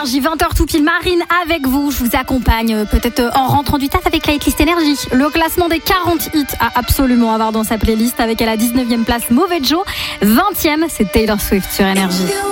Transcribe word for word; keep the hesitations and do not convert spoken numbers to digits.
Énergie, vingt heures tout pile. Marine avec vous. Je vous accompagne euh, peut-être euh, en rentrant du taf avec la hitlist Énergie. Le classement des quarante hits à absolument avoir dans sa playlist avec à la dix-neuvième place Mauvais Joe. vingtième, c'est Taylor Swift sur Énergie.